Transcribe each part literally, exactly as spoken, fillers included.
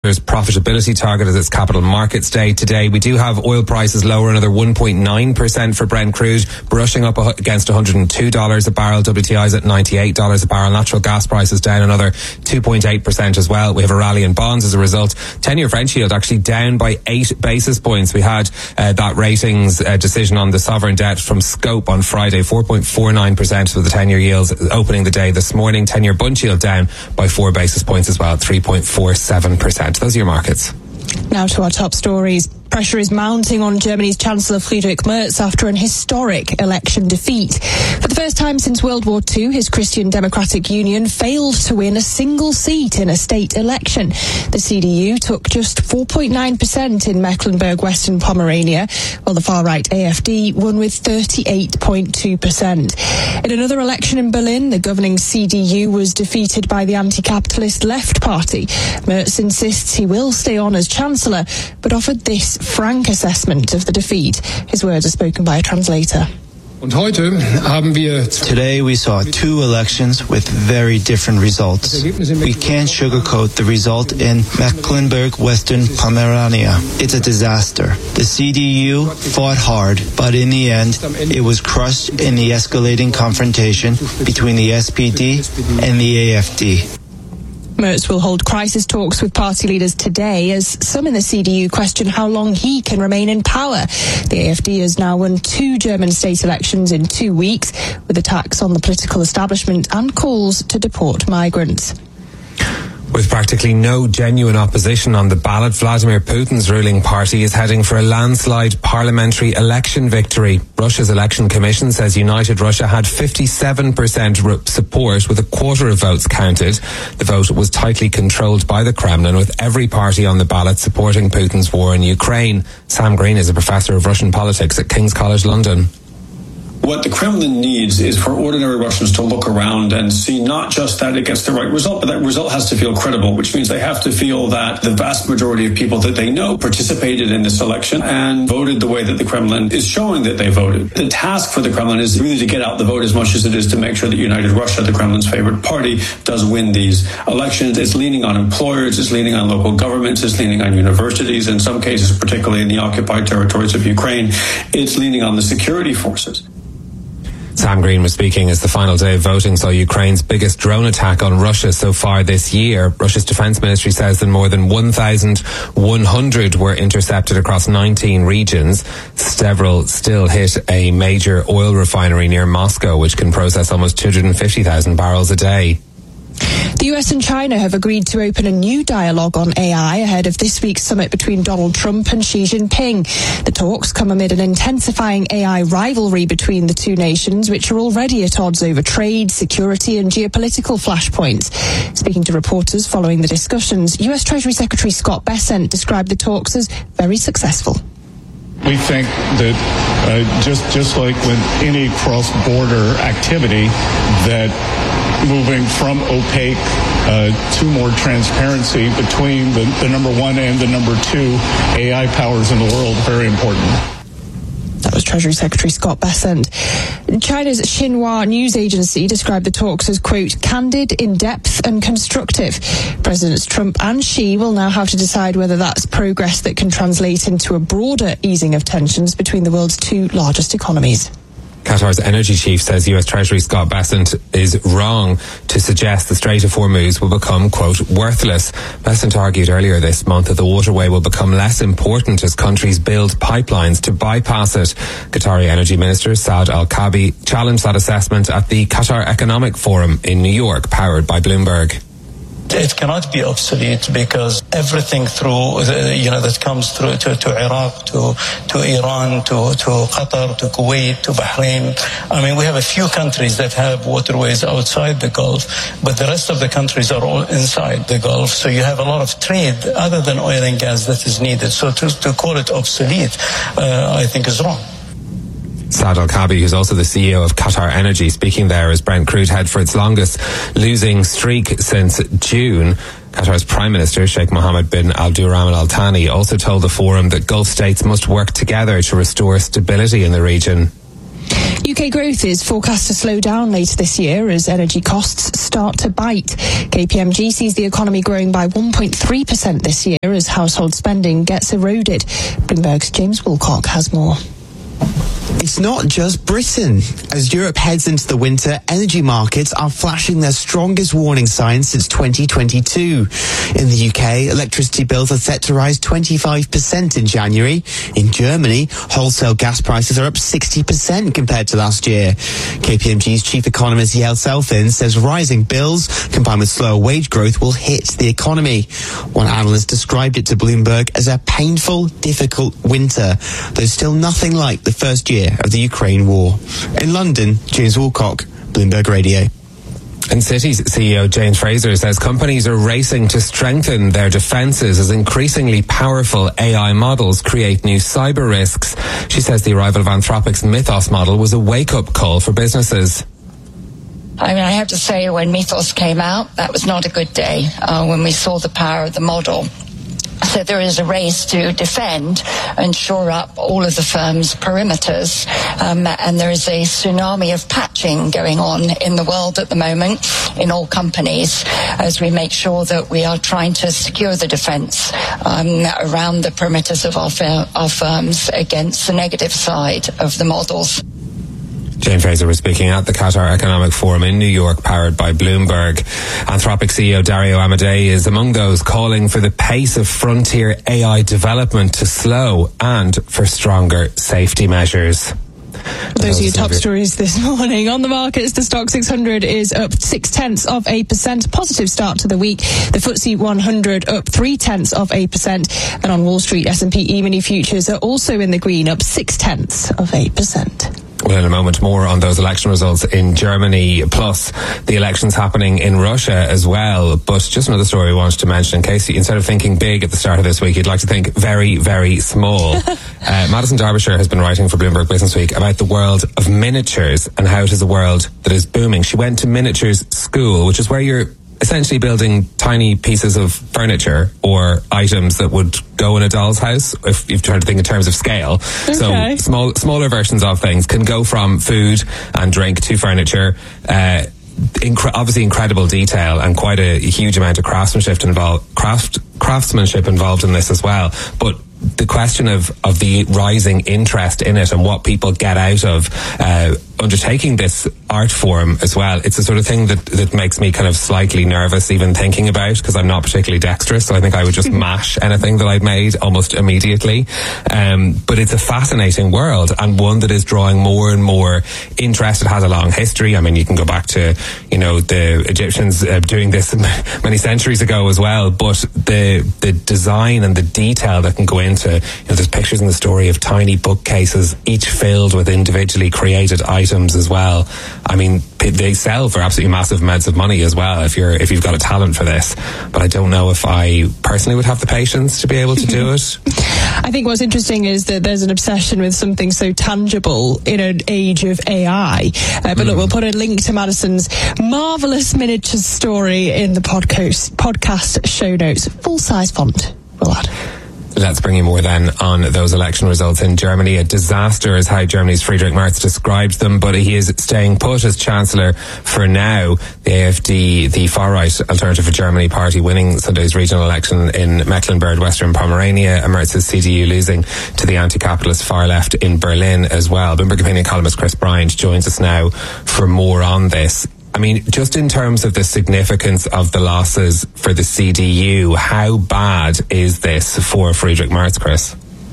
profitability target as its capital markets day today. We do have oil prices lower, another one point nine percent for Brent crude, brushing up against one hundred two dollars a barrel. W T I's at ninety-eight dollars a barrel. Natural gas prices down another two point eight percent as well. We have a rally in bonds as a result. ten-year French yield actually down by eight basis points. We had uh, that ratings uh, decision on the sovereign debt from Scope on Friday, four point four nine percent for the ten-year yields opening the day this morning. ten-year Bund yield down by four basis points as well, three point four seven percent. Those are your markets. Now to our top stories. Pressure is mounting on Germany's Chancellor Friedrich Merz after an historic election defeat. For the first time since World War Two, his Christian Democratic Union failed to win a single seat in a state election. The C D U took just four point nine percent in Mecklenburg-Western Pomerania, while the far-right A F D won with thirty-eight point two percent. In another election in Berlin, the governing C D U was defeated by the anti-capitalist Left Party. Merz insists he will stay on as Chancellor, but offered this frank assessment of the defeat. His words are spoken by a translator. Today we saw two elections with very different results. We can't sugarcoat the result in Mecklenburg-Western Pomerania. It's a disaster. The C D U fought hard, but in the end, it was crushed in the escalating confrontation between the S P D and the A F D. Merz will hold crisis talks with party leaders today as some in the C D U question how long he can remain in power. The A F D has now won two German state elections in two weeks with attacks on the political establishment and calls to deport migrants. With practically no genuine opposition on the ballot, Vladimir Putin's ruling party is heading for a landslide parliamentary election victory. Russia's election commission says United Russia had fifty-seven percent support with a quarter of votes counted. The vote was tightly controlled by the Kremlin, with every party on the ballot supporting Putin's war in Ukraine. Sam Green is a professor of Russian politics at King's College London. What the Kremlin needs is for ordinary Russians to look around and see not just that it gets the right result, but that result has to feel credible, which means they have to feel that the vast majority of people that they know participated in this election and voted the way that the Kremlin is showing that they voted. The task for the Kremlin is really to get out the vote as much as it is to make sure that United Russia, the Kremlin's favorite party, does win these elections. It's leaning on employers, it's leaning on local governments, it's leaning on universities, in some cases, particularly in the occupied territories of Ukraine, it's leaning on the security forces. Sam Green was speaking as the final day of voting saw Ukraine's biggest drone attack on Russia so far this year. Russia's defense ministry says that more than one thousand one hundred were intercepted across nineteen regions. Several still hit a major oil refinery near Moscow, which can process almost two hundred fifty thousand barrels a day. The U S and China have agreed to open a new dialogue on A I ahead of this week's summit between Donald Trump and Xi Jinping. The talks come amid an intensifying A I rivalry between the two nations, which are already at odds over trade, security and geopolitical flashpoints. Speaking to reporters following the discussions, U S Treasury Secretary Scott Bessent described the talks as very successful. We think that uh, just just like with any cross-border activity, that moving from opaque uh, to more transparency between the, the number one and the number two A I powers in the world, very important. That was Treasury Secretary Scott Bessent. China's Xinhua news agency described the talks as, quote, candid, in-depth and constructive. Presidents Trump and Xi will now have to decide whether that's progress that can translate into a broader easing of tensions between the world's two largest economies. Qatar's energy chief says U S Treasury Scott Bessent is wrong to suggest the Strait of Hormuz will become, quote, worthless. Bessent argued earlier this month that the waterway will become less important as countries build pipelines to bypass it. Qatari Energy Minister Saad Al-Kaabi challenged that assessment at the Qatar Economic Forum in New York, powered by Bloomberg. It cannot be obsolete because everything through, the, you know, that comes through to, to Iraq, to to Iran, to, to Qatar, to Kuwait, to Bahrain. I mean, we have a few countries that have waterways outside the Gulf, but the rest of the countries are all inside the Gulf. So you have a lot of trade other than oil and gas that is needed. So to, to call it obsolete, uh, I think is wrong. Saad Al-Kaabi, who's also the C E O of Qatar Energy, speaking there as Brent crude head for its longest losing streak since June. Qatar's Prime Minister, Sheikh Mohammed bin Abdulrahman Al Thani, also told the forum that Gulf states must work together to restore stability in the region. U K growth is forecast to slow down later this year as energy costs start to bite. K P M G sees the economy growing by one point three percent this year as household spending gets eroded. Bloomberg's James Woolcock has more. It's not just Britain. As Europe heads into the winter, energy markets are flashing their strongest warning signs since twenty twenty-two. In the U K, electricity bills are set to rise twenty-five percent in January. In Germany, wholesale gas prices are up sixty percent compared to last year. K P M G's chief economist Yael Selfin says rising bills, combined with slower wage growth, will hit the economy. One analyst described it to Bloomberg as a painful, difficult winter. There's still nothing like the first year of the Ukraine war. In London, James Woolcock, Bloomberg Radio. And Citi's C E O Jane Fraser says companies are racing to strengthen their defences as increasingly powerful A I models create new cyber risks. She says the arrival of Anthropic's Mythos model was a wake-up call for businesses. I mean, I have to say, when Mythos came out, that was not a good day uh, when we saw the power of the model. So there is a race to defend and shore up all of the firm's perimeters. Um, and there is a tsunami of patching going on in the world at the moment in all companies as we make sure that we are trying to secure the defense um, around the perimeters of our, fir- our firms against the negative side of the models. Jane Fraser was speaking at the Qatar Economic Forum in New York, powered by Bloomberg. Anthropic C E O Dario Amodei is among those calling for the pace of frontier A I development to slow and for stronger safety measures. Those are your top stories this morning. On the markets, the Stock six hundred is up six tenths of a percent. Positive start to the week. The F T S E one hundred up three tenths of a percent. And on Wall Street, S and P E-mini futures are also in the green, up six tenths of a percent. Well, in a moment, more on those election results in Germany, plus the elections happening in Russia as well. But just another story we wanted to mention, in case you, instead of thinking big at the start of this week, you'd like to think very, very small. uh, Madison Derbyshire has been writing for Bloomberg Business Week about the world of miniatures and how it is a world that is booming. She went to miniatures school, which is where you're essentially building tiny pieces of furniture or items that would go in a doll's house, if you've tried to think in terms of scale. Okay. So small, smaller versions of things can go from food and drink to furniture. Uh, Incre- obviously incredible detail and quite a huge amount of craftsmanship involved, craft, craftsmanship involved in this as well. But the question of, of the rising interest in it and what people get out of uh, undertaking this art form as well, it's the sort of thing that, that makes me kind of slightly nervous even thinking about, because I'm not particularly dexterous, so I think I would just mash anything that I'd made almost immediately. Um, but it's a fascinating world, and one that is drawing more and more interest. It has a long history. I mean, you can go back to, you know, the Egyptians uh, doing this many centuries ago as well, but the the design and the detail that can go into, you know, there's pictures in the story of tiny bookcases, each filled with individually created items as well. I mean, they sell for absolutely massive amounts of money as well if you're if you've got a talent for this. But I don't know if I personally would have the patience to be able to do it. I think what's interesting is that there's an obsession with something so tangible in an age of A I. Uh, but mm. look, we'll put a link to Madison's marvellous miniatures story in the podcast podcast show notes. Full-size font, we'll add. Let's bring you more then on those election results in Germany. A disaster is how Germany's Friedrich Merz described them, but he is staying put as Chancellor for now. The AfD, the far-right Alternative for Germany party, winning Sunday's regional election in Mecklenburg, Western Pomerania, and Merz's C D U losing to the anti-capitalist far-left in Berlin as well. Bloomberg opinion columnist Chris Bryant joins us now for more on this. I mean, just in terms of the significance of the losses for the C D U, how bad is this for Friedrich Merz, Chris?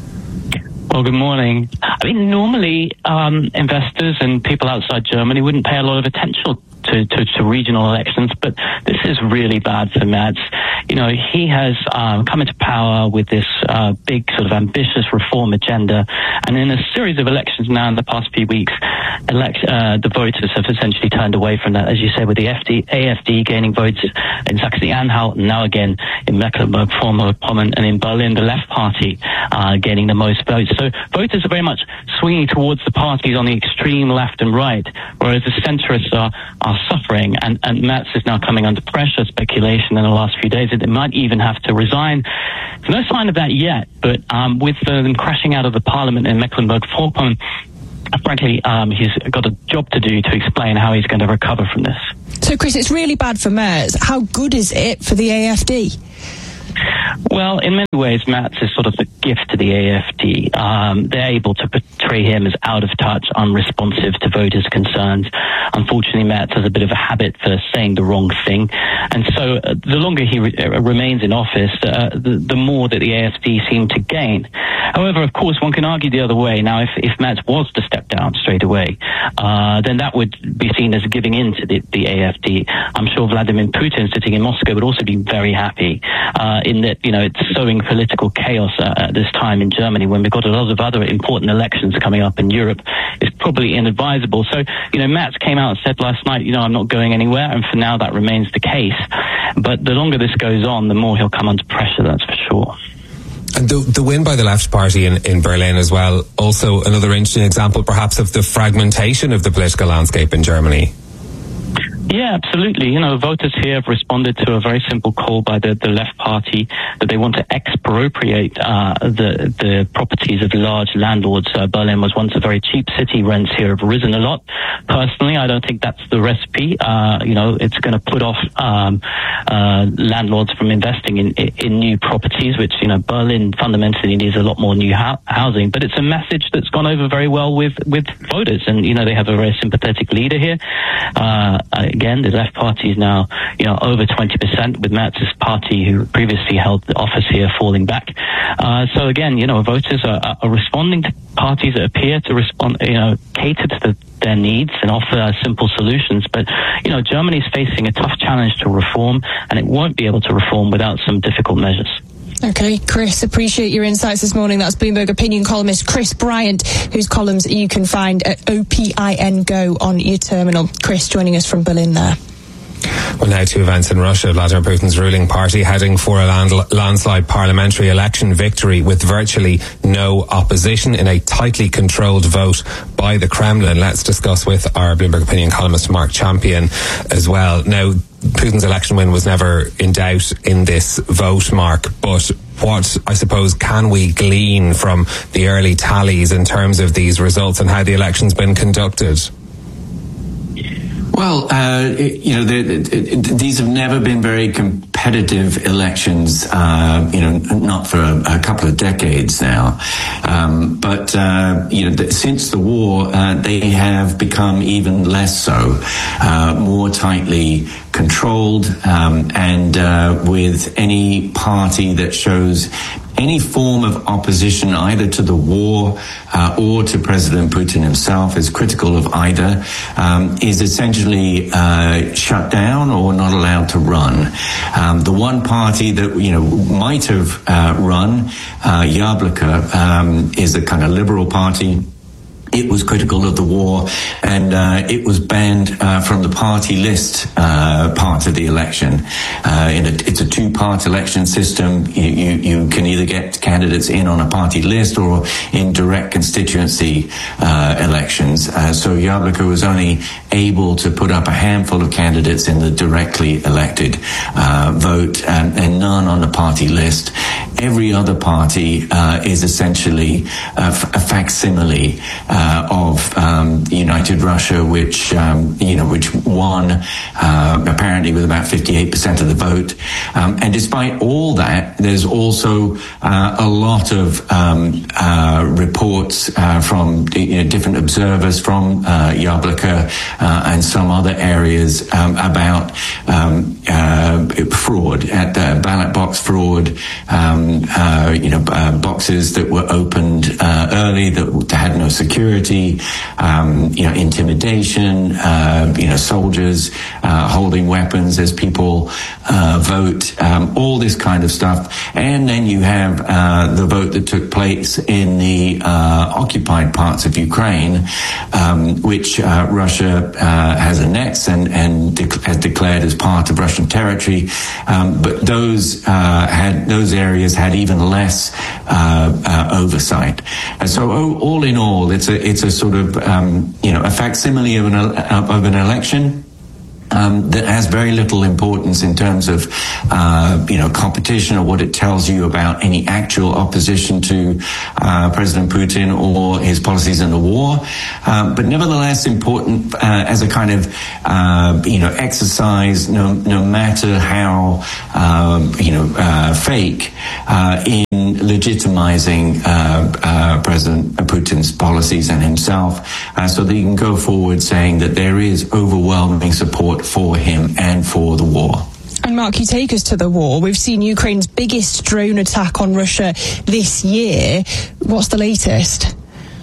Well, good morning. I mean, normally um, investors and people outside Germany wouldn't pay a lot of attention to, to, to regional elections, but this is really bad for Merz. You know, he has um, come into power with this uh, big sort of ambitious reform agenda, and in a series of elections now in the past few weeks, elect, uh, the voters have essentially turned away from that, as you said, with the F D, A F D gaining votes in Saxony-Anhalt, and now again in Mecklenburg-Vorpommern, and in Berlin, the Left Party uh, gaining the most votes. So voters are very much swinging towards the parties on the extreme left and right, whereas the centrists are, are suffering, and, and Merz is now coming under pressure. Speculation in the last few days that they might even have to resign. There's no sign of that yet, but um, with them crashing out of the parliament in Mecklenburg-Vorpommern, frankly, um, he's got a job to do to explain how he's going to recover from this. So, Chris, it's really bad for Merz. How good is it for the A F D? Well, in many ways, Merz is sort of the gift to the A F D. Um, they're able to portray him as out of touch, unresponsive to voters' concerns. Unfortunately, Merz has a bit of a habit for saying the wrong thing. And so uh, the longer he re- uh, remains in office, uh, the, the more that the A F D seem to gain. However, of course, one can argue the other way. Now, if, if Merz was to step down straight away, uh, then that would be seen as giving in to the, the A F D. I'm sure Vladimir Putin, sitting in Moscow, would also be very happy uh, in that, you know, it's sowing political chaos uh, at this time in Germany when we've got a lot of other important elections coming up in Europe. It's probably inadvisable. So, you know, Merz came out and said last night, you know, I'm not going anywhere, and for now that remains the case. But the longer this goes on, the more he'll come under pressure, that's for sure. And the, the win by the Left Party in, in Berlin as well, also another interesting example perhaps of the fragmentation of the political landscape in Germany. Yeah, absolutely. You know, voters here have responded to a very simple call by the, the Left Party that they want to expropriate uh, the the properties of large landlords. Uh, Berlin was once a very cheap city. Rents here have risen a lot. Personally, I don't think that's the recipe. Uh, you know, it's going to put off um, uh, landlords from investing in, in new properties, which, you know, Berlin fundamentally needs a lot more new ho- housing. But it's a message that's gone over very well with, with voters. And, you know, they have a very sympathetic leader here. Uh, Again, the Left Party is now, you know, over twenty percent, with Merz's party, who previously held the office here, falling back. Uh, so again, you know, voters are, are responding to parties that appear to respond, you know, cater to the, their needs and offer uh, simple solutions. But, you know, Germany's facing a tough challenge to reform, and it won't be able to reform without some difficult measures. Okay, Chris, appreciate your insights this morning. That's Bloomberg opinion columnist Chris Bryant, whose columns you can find at O P I N Go on your terminal. Chris joining us from Berlin there. Well, now to events in Russia. Vladimir Putin's ruling party heading for a land, landslide parliamentary election victory with virtually no opposition in a tightly controlled vote by the Kremlin. Let's discuss with our Bloomberg opinion columnist Mark Champion as well. Now, Putin's election win was never in doubt in this vote, Mark, but what, I suppose, can we glean from the early tallies in terms of these results and how the election's been conducted? Well, uh, you know, the, the, the, these have never been very competitive elections, uh, you know, not for a, a couple of decades now. Um, but, uh, you know, th- since the war, uh, they have become even less so, uh, more tightly controlled, um, and uh, with any party that shows any form of opposition either to the war uh, or to President Putin himself, is critical of either, um, is essentially uh, shut down or not allowed to run. Um, the one party that, you know, might have uh, run, uh, Yabloko, um, is a kind of liberal party. It was critical of the war, and uh, it was banned uh, from the party list uh, part of the election. Uh, in a, it's a two-part election system. You, you, you can either get candidates in on a party list or in direct constituency uh, elections. Uh, so Yabloko was only able to put up a handful of candidates in the directly elected uh, vote, and, and none on the party list. Every other party uh, is essentially a, f- a facsimile uh, of um, United Russia, which um, you know, which won uh, apparently with about fifty-eight percent of the vote. Um, and despite all that, there's also uh, a lot of um, uh, reports uh, from you know, different observers from uh, Yabloko uh, and some other areas um, about um, uh, fraud, at the ballot box fraud. Um, Uh, you know, uh, boxes that were opened uh, early that had no security, um, you know, intimidation, uh, you know, soldiers uh, holding weapons as people uh, vote, um, all this kind of stuff. And then you have uh, the vote that took place in the uh, occupied parts of Ukraine, um, which uh, Russia uh, has annexed and, and de- has declared as part of Russian territory. Um, but those uh, had those areas had even less uh, uh, oversight. And so, oh, all in all, it's a it's a sort of um, you know a facsimile of an of an election. Um, that has very little importance in terms of, uh, you know, competition or what it tells you about any actual opposition to uh, President Putin or his policies in the war. Uh, but nevertheless important uh, as a kind of, uh, you know, exercise, no, no matter how, uh, you know, uh, fake, uh, in legitimizing uh, uh, President Putin's policies and himself, uh, so that he can go forward saying that there is overwhelming support for him and for the war. And Mark, you take us to the war. We've seen Ukraine's biggest drone attack on Russia this year. What's the latest?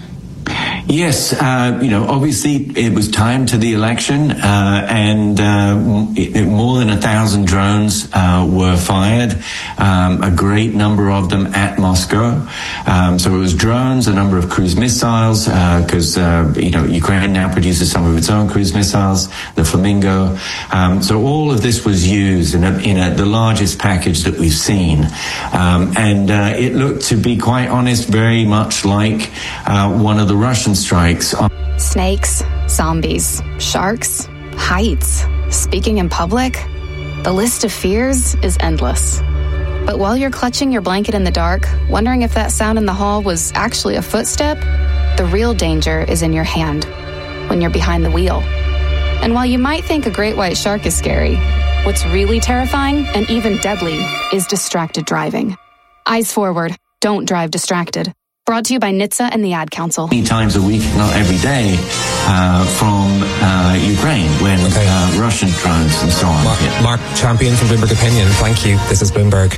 Yes, uh, you know, obviously it was timed to the election, uh, and uh, it, more than a thousand drones uh, were fired, um, a great number of them at Moscow. Um, so it was drones, a number of cruise missiles, because, uh, uh, you know, Ukraine now produces some of its own cruise missiles, the Flamingo. Um, so all of this was used in, a, in a, the largest package that we've seen. Um, and uh, it looked, to be quite honest, very much like uh, one of the Russian strikes. On Snakes, zombies, sharks, heights, speaking in public. The list of fears is endless. But while you're clutching your blanket in the dark, wondering if that sound in the hall was actually a footstep, the real danger is in your hand, when you're behind the wheel. And while you might think a great white shark is scary, what's really terrifying and even deadly is distracted driving. Eyes forward, don't drive distracted. Brought to you by N H T S A and the Ad Council. Many times a week, not every day, uh, from uh, Ukraine, when okay. uh, Russian drones and so on. Mark, yeah. Mark Champion from Bloomberg Opinion. Thank you. This is Bloomberg.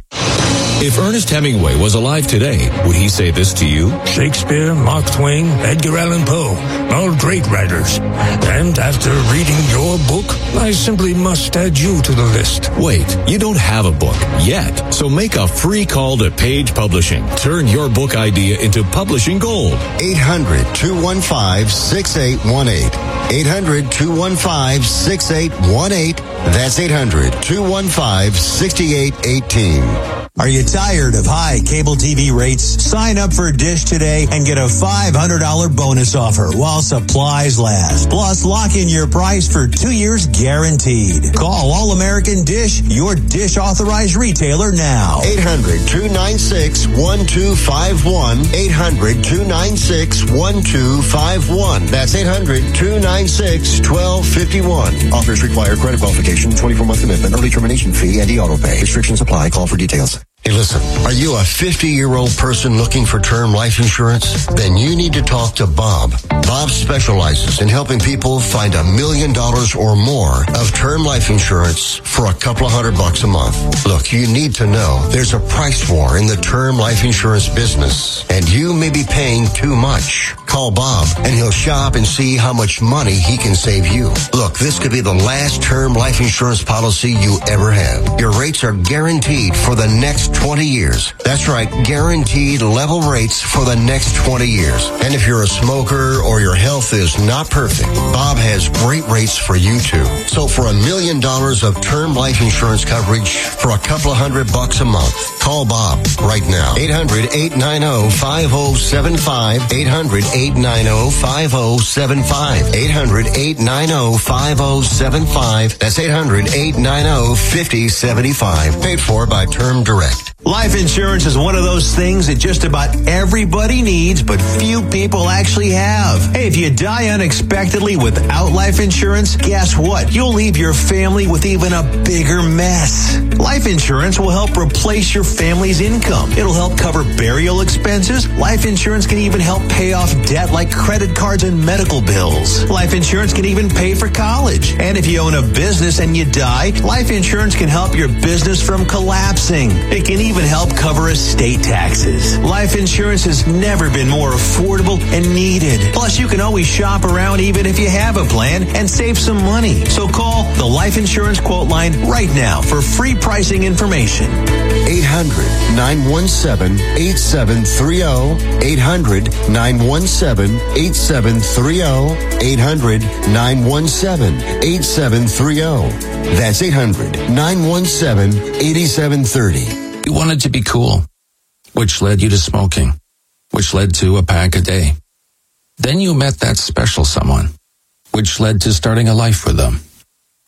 If Ernest Hemingway was alive today, would he say this to you? Shakespeare, Mark Twain, Edgar Allan Poe, all great writers. And after reading your book, I simply must add you to the list. Wait, you don't have a book yet. So make a free call to Page Publishing. Turn your book idea into publishing gold. eight hundred, two one five, six eight one eight. eight hundred, two one five, six eight one eight. That's eight hundred, two one five, six eight one eight. Are you tired of high cable T V rates? Sign up for Dish today and get a five hundred dollars bonus offer while supplies last. Plus, lock in your price for two years guaranteed. Call All American Dish, your Dish authorized retailer now. eight hundred, two nine six, one two five one. eight hundred, two nine six, one two five one. That's eight hundred, two nine six, one two five one. Offers require credit qualification, twenty-four month commitment, early termination fee, and e-auto pay. Restrictions apply. Call for details. Hey, listen, are you a fifty-year-old person looking for term life insurance? Then you need to talk to Bob. Bob specializes in helping people find a million dollars or more of term life insurance for a couple of hundred bucks a month. Look, you need to know there's a price war in the term life insurance business, and you may be paying too much. Call Bob, and he'll shop and see how much money he can save you. Look, this could be the last term life insurance policy you ever have. Your rates are guaranteed for the next twenty years. That's right, guaranteed level rates for the next twenty years. And if you're a smoker or your health is not perfect, Bob has great rates for you too. So for a million dollars of term life insurance coverage for a couple of hundred bucks a month, call Bob right now. eight hundred, eight nine zero, five zero seven five. eight hundred, eight nine zero, five zero seven five. eight hundred, eight nine zero, five zero seven five. That's eight hundred, eight nine zero, five zero seven five. Paid for by Term Direct. Life insurance is one of those things that just about everybody needs, but few people actually have. Hey, if you die unexpectedly without life insurance, guess what? You'll leave your family with even a bigger mess. Life insurance will help replace your family's income. It'll help cover burial expenses. Life insurance can even help pay off debt like credit cards and medical bills. Life insurance can even pay for college. And if you own a business and you die, life insurance can help your business from collapsing. It can even help cover estate taxes. Life insurance has never been more affordable and needed. Plus, you can always shop around even if you have a plan and save some money. So call the Life Insurance Quote Line right now for free pricing information. eight hundred, nine one seven, eight seven three zero. eight hundred, nine one seven, eight seven three zero. eight hundred, nine one seven, eight seven three zero. That's eight hundred, nine one seven, eight seven three zero. You wanted to be cool, which led you to smoking, which led to a pack a day. Then you met that special someone, which led to starting a life with them.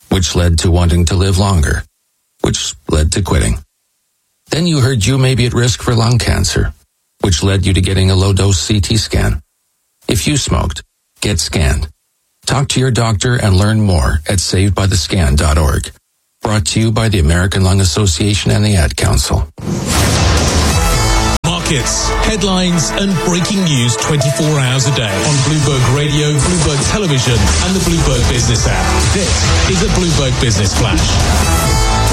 which led to wanting to live longer, which led to quitting. Then you heard you may be at risk for lung cancer, which led you to getting a low-dose C T scan. If you smoked, get scanned. Talk to your doctor and learn more at saved by the scan dot org. Brought to you by the American Lung Association and the Ad Council. Markets, headlines and breaking news twenty-four hours a day on Bloomberg Radio, Bloomberg Television and the Bloomberg Business app. This is a Bloomberg Business Flash.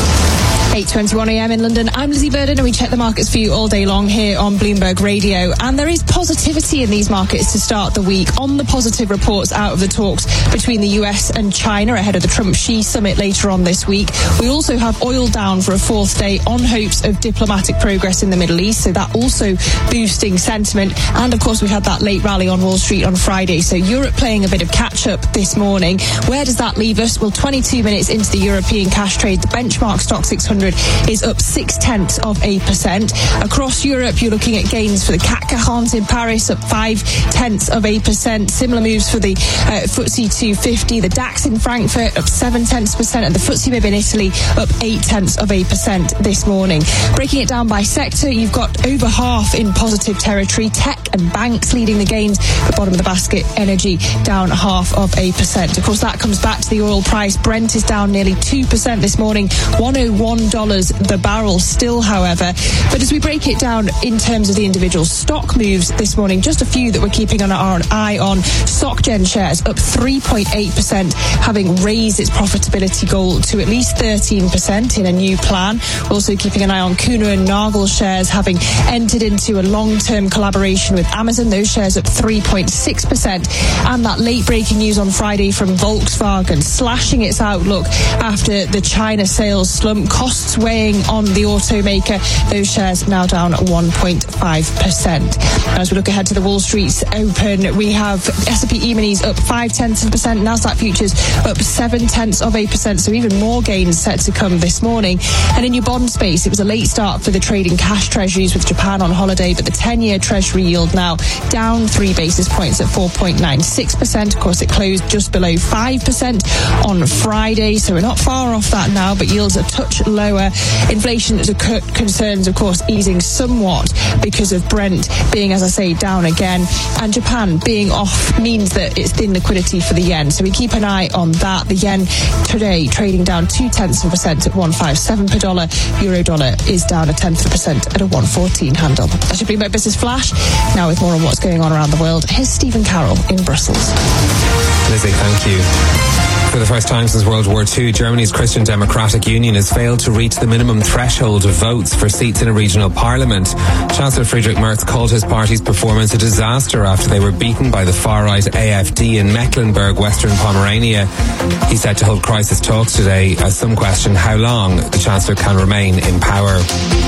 eight twenty-one a m in London. I'm Lizzie Burden and we check the markets for you all day long here on Bloomberg Radio. And there is positivity in these markets to start the week on the positive reports out of the talks between the U S and China ahead of the Trump-Xi summit later on this week. We also have oil down for a fourth day on hopes of diplomatic progress in the Middle East, so that also boosting sentiment. And of course we had that late rally on Wall Street on Friday, so Europe playing a bit of catch-up this morning. Where does that leave us? Well, twenty-two minutes into the European cash trade, the benchmark stock six hundred is up six tenths of a percent. Across Europe, you're looking at gains for the C A C quarante in Paris up five tenths of a percent. Similar moves for the uh, F T S E two fifty. The DAX in Frankfurt up seven tenths of a percent, and the F T S E M I B in Italy up eight tenths of a percent this morning. Breaking it down by sector, you've got over half in positive territory. Tech and banks leading the gains. At the bottom of the basket, energy down half of a percent. Of course, that comes back to the oil price. Brent is down nearly two percent this morning, one oh one dollars the barrel still, however. But as we break it down in terms of the individual stock moves this morning, just a few that we're keeping an eye on. SocGen shares up three point eight percent, having raised its profitability goal to at least thirteen percent in a new plan. We're also keeping an eye on Kuehne and Nagel shares, having entered into a long-term collaboration with Amazon. Those shares up three point six percent. And that late breaking news on Friday from Volkswagen, slashing its outlook after the China sales slump, costs weighing on the automaker. Those shares now down one point five percent. As we look ahead to the Wall Street's open, we have S and P E-minis up five tenths of a percent, Nasdaq futures up seven tenths of a percent, so even more gains set to come this morning. And in your bond space, it was a late start for the trading cash treasuries with Japan on holiday, but the ten-year treasury yield now down three basis points at four point nine six percent. Of course, it closed just below five percent on Friday, so we're not far off that now, but yields a touch lower. Inflation concerns, of course, easing somewhat because of Brent being, as I say, down again. And Japan being off means that it's thin liquidity for the yen. So we keep an eye on that. The yen today trading down two tenths of a percent at one fifty-seven per dollar. Euro dollar is down a tenth of a percent at a one fourteen handle. That should be my business flash. Now with more on what's going on around the world, here's Stephen Carroll in Brussels. Lizzie, thank you. For the first time since World War Two, Germany's Christian Democratic Union has failed to reach the minimum threshold of votes for seats in a regional parliament. Chancellor Friedrich Merz called his party's performance a disaster after they were beaten by the far-right A F D in Mecklenburg, Western Pomerania. He said to hold crisis talks today as some question how long the Chancellor can remain in power.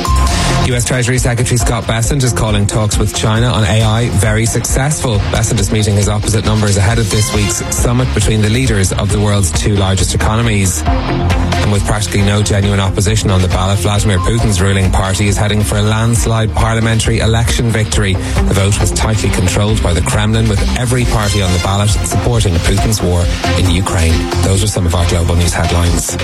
U S Treasury Secretary Scott Bessent is calling talks with China on A I very successful. Bessent is meeting his opposite numbers ahead of this week's summit between the leaders of the world's two largest economies. And with practically no genuine opposition on the ballot, Vladimir Putin's ruling party is heading for a landslide parliamentary election victory. The vote was tightly controlled by the Kremlin, with every party on the ballot supporting Putin's war in Ukraine. Those are some of our global news headlines.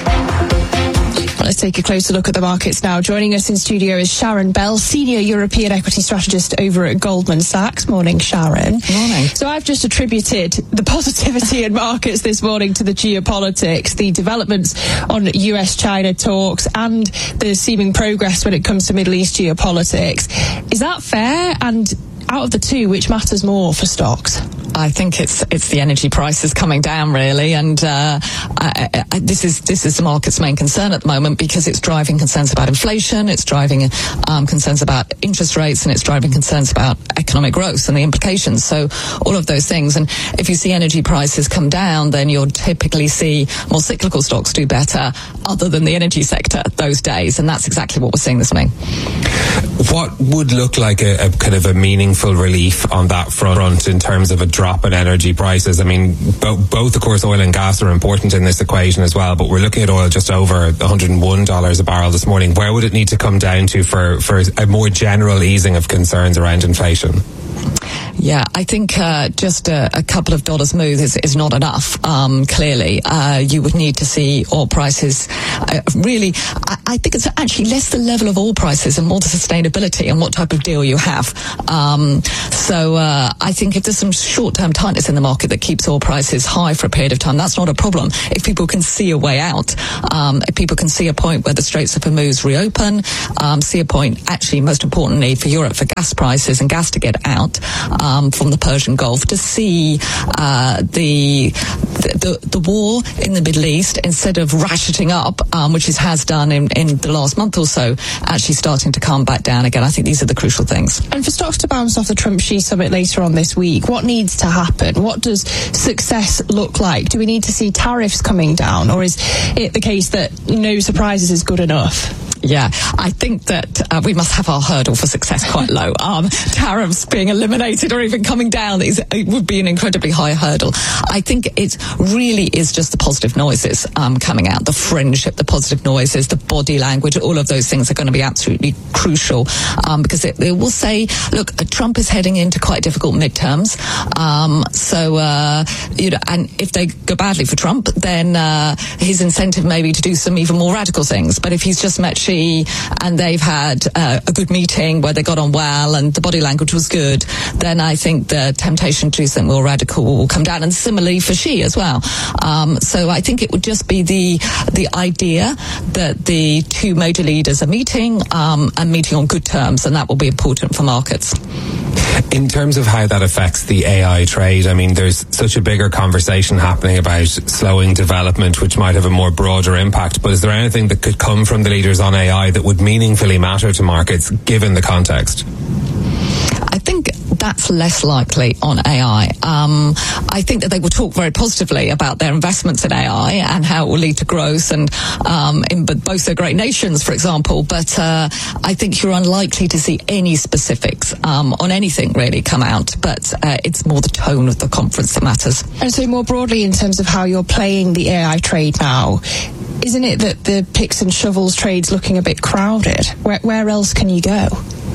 Let's take a closer look at the markets now. Joining us in studio is Sharon Bell, Senior European Equity Strategist over at Goldman Sachs. Morning, Sharon. Morning. So I've just attributed the positivity in markets this morning to the geopolitics, the developments on U S-China talks, and the seeming progress when it comes to Middle East geopolitics. Is that fair? And out of the two, which matters more for stocks? I think it's it's the energy prices coming down, really, and uh, I, I, this is this is the market's main concern at the moment, because it's driving concerns about inflation, it's driving um, concerns about interest rates, and it's driving concerns about economic growth and the implications. So all of those things, and if you see energy prices come down, then you'll typically see more cyclical stocks do better, other than the energy sector those days, and that's exactly what we're seeing this morning. What would look like a, a kind of a meaningful relief on that front in terms of a drop in energy prices? I mean, bo- both, of course, oil and gas are important in this equation as well, but we're looking at oil just over one hundred one dollars a barrel this morning. Where would it need to come down to for, for a more general easing of concerns around inflation? Yeah, I think uh, just a, a couple of dollars move is, is not enough, um, clearly. Uh, you would need to see oil prices uh, really, I, I think it's actually less the level of oil prices and more the sustainability and what type of deal you have. Um, so uh, I think if there's some short-term tightness in the market that keeps oil prices high for a period of time, that's not a problem. If people can see a way out, um, if people can see a point where the Straits of Hormuz reopen, um, see a point, actually, most importantly for Europe, for gas prices and gas to get out, Um, from the Persian Gulf, to see uh, the, the the war in the Middle East, instead of ratcheting up, um, which it has done in, in the last month or so, actually starting to calm back down again. I think these are the crucial things. And for stocks to bounce off the Trump-Xi summit later on this week, what needs to happen? What does success look like? Do we need to see tariffs coming down, or is it the case that no surprises is good enough? Yeah, I think that uh, we must have our hurdle for success quite low. Um, tariffs being eliminated or even coming down is it would be an incredibly high hurdle. I think it really is just the positive noises um, coming out, the friendship, the positive noises, the body language, all of those things are going to be absolutely crucial um, because it, it will say, look, Trump is heading into quite difficult midterms. Um, so, uh, you know, and if they go badly for Trump, then uh, his incentive may be to do some even more radical things. But if he's just met Xi and they've had uh, a good meeting where they got on well and the body language was good, then I think the temptation to do something more radical will come down. And similarly for Xi as well. Um, so I think it would just be the the idea that the two major leaders are meeting um, and meeting on good terms, and that will be important for markets. In terms of how that affects the A I trade, I mean, there's such a bigger conversation happening about slowing development, which might have a more broader impact. But is there anything that could come from the leaders on A I that would meaningfully matter to markets, given the context? I think that's less likely on A I. Um, I think that they will talk very positively about their investments in A I and how it will lead to growth and um, in both their great nations, for example. But uh, I think you're unlikely to see any specifics um, on anything really come out. But uh, it's more the tone of the conference that matters. And so more broadly, in terms of how you're playing the A I trade now, isn't it that the picks and shovels trade's looking a bit crowded? Where, where else can you go?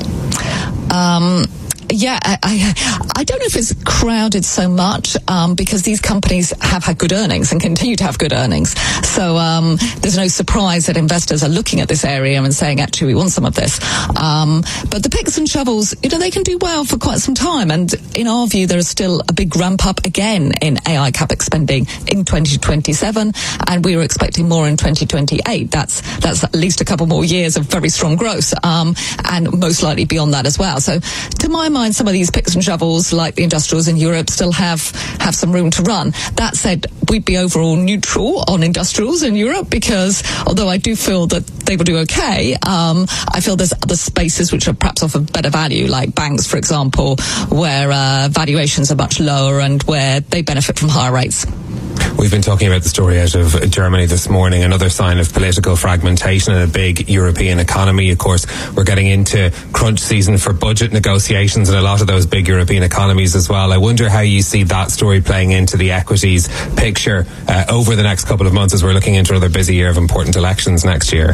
Um... Yeah, I, I, I don't know if it's crowded so much um, because these companies have had good earnings and continue to have good earnings. So um, there's no surprise that investors are looking at this area and saying, actually, we want some of this. Um, but the picks and shovels, you know, they can do well for quite some time. And in our view, there is still a big ramp up again in A I CapEx spending in twenty twenty-seven. And we were expecting more in twenty twenty-eight. That's that's at least a couple more years of very strong growth um, and most likely beyond that as well. So to my mind, some of these picks and shovels, like the industrials in Europe, still have have some room to run. That said, we'd be overall neutral on industrials in Europe because although I do feel that they will do okay, um, I feel there's other spaces which are perhaps offer better value, like banks, for example, where uh, valuations are much lower and where they benefit from higher rates. We've been talking about the story out of Germany this morning, another sign of political fragmentation in a big European economy. Of course, we're getting into crunch season for budget negotiations in a lot of those big European economies as well. I wonder how you see that story playing into the equities picture uh, over the next couple of months as we're looking into another busy year of important elections next year.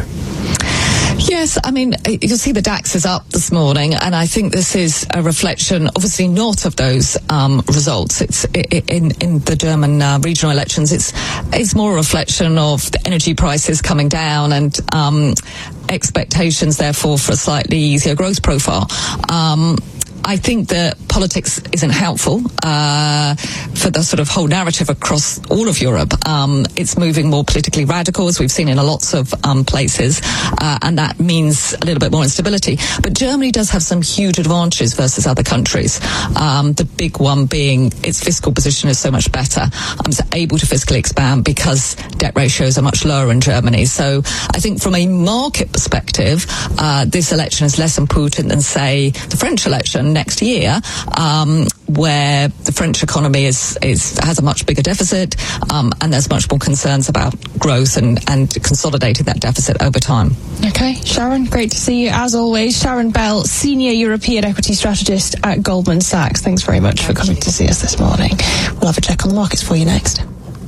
Yes, I mean, you'll see the DAX is up this morning, and I think this is a reflection, obviously not of those um, results. It's in in the German uh, regional elections. It's it's more a reflection of the energy prices coming down and um, expectations, therefore, for a slightly easier growth profile. Um, I think that politics isn't helpful uh, for the sort of whole narrative across all of Europe. Um, it's moving more politically radical, as we've seen in a lots of um, places, uh, and that means a little bit more instability. But Germany does have some huge advantages versus other countries. Um, the big one being its fiscal position is so much better. Um, it's able to fiscally expand because debt ratios are much lower in Germany. So I think from a market perspective, uh, this election is less important than, say, the French election next year, um, where the French economy is, is has a much bigger deficit, um, and there's much more concerns about growth and, and consolidating that deficit over time. Okay, Sharon, great to see you as always. Sharon Bell, Senior European Equity Strategist at Goldman Sachs. Thanks very much for coming to see us this morning. We'll have a check on the markets for you next.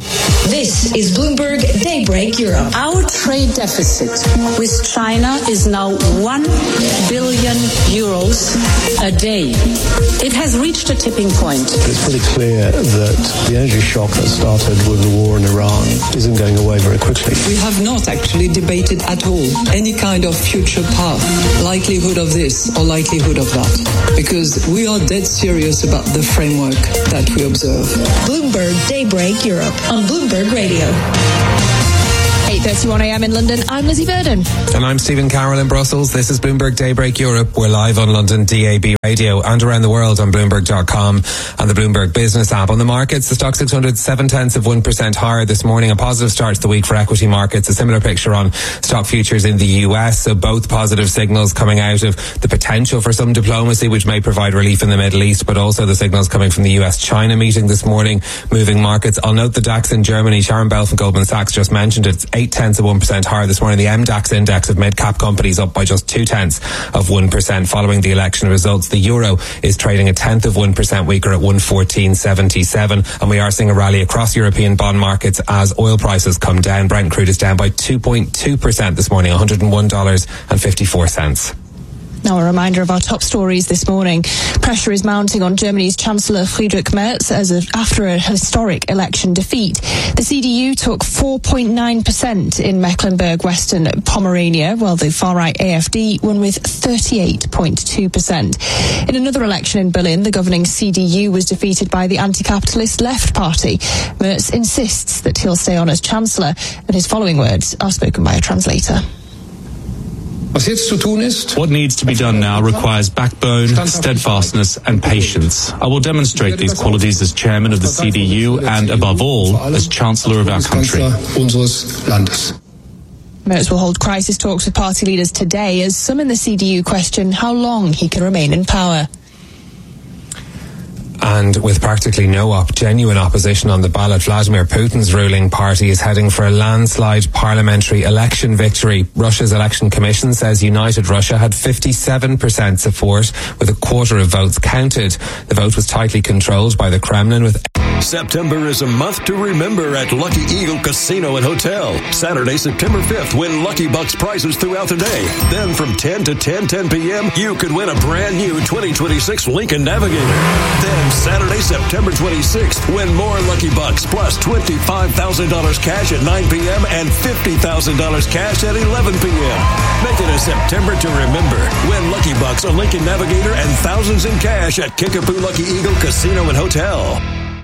This is Bloomberg Daybreak Europe. Our trade deficit with China is now one billion euros a day. It has reached a tipping point. It's pretty clear that the energy shock that started with the war in Iran isn't going away very quickly. We have not actually debated at all any kind of future path, likelihood of this or likelihood of that, because we are dead serious about the framework that we observe. Bloomberg Daybreak Europe on Bloomberg Radio. eight thirty-one a.m. in London. I'm Lizzie Burden. And I'm Stephen Carroll in Brussels. This is Bloomberg Daybreak Europe. We're live on London D A B radio and around the world on Bloomberg dot com and the Bloomberg Business app. On the markets, the stock six hundred, seven tenths of one percent higher this morning. A positive start to the week for equity markets. A similar picture on stock futures in the U S. So both positive signals coming out of the potential for some diplomacy, which may provide relief in the Middle East, but also the signals coming from the U S China meeting this morning, moving markets. I'll note the DAX in Germany. Sharon Bell from Goldman Sachs just mentioned it's eight tenths of one percent higher this morning. The M DAX index of mid-cap companies up by just two tenths of one percent following the election results. The euro is trading a tenth of one percent weaker at one fourteen seventy-seven, and we are seeing a rally across European bond markets as oil prices come down. Brent crude is down by two point two percent this morning, one hundred one dollars and fifty-four cents. Now a reminder of our top stories this morning. Pressure is mounting on Germany's Chancellor Friedrich Merz as a, after a historic election defeat. The C D U took four point nine percent in Mecklenburg-Western Pomerania, while the far-right A F D won with thirty-eight point two percent. In another election in Berlin, the governing C D U was defeated by the anti-capitalist Left Party. Merz insists that he'll stay on as Chancellor, and his following words are spoken by a translator. What needs to be done now requires backbone, steadfastness and patience. I will demonstrate these qualities as chairman of the C D U and, above all, as Chancellor of our country. Merz will hold crisis talks with party leaders today as some in the C D U question how long he can remain in power. And with practically no op- genuine opposition on the ballot, Vladimir Putin's ruling party is heading for a landslide parliamentary election victory. Russia's election commission says United Russia had fifty-seven percent support, with a quarter of votes counted. The vote was tightly controlled by the Kremlin, with September is a month to remember at Lucky Eagle Casino and Hotel. Saturday, September fifth, win Lucky Bucks prizes throughout the day. Then from ten to ten ten p.m., you could win a brand new twenty twenty-six Lincoln Navigator. Then Saturday, September twenty-sixth, win more Lucky Bucks plus twenty-five thousand dollars cash at nine p.m. and fifty thousand dollars cash at eleven p.m. Make it a September to remember. Win Lucky Bucks, a Lincoln Navigator, and thousands in cash at Kickapoo Lucky Eagle Casino and Hotel.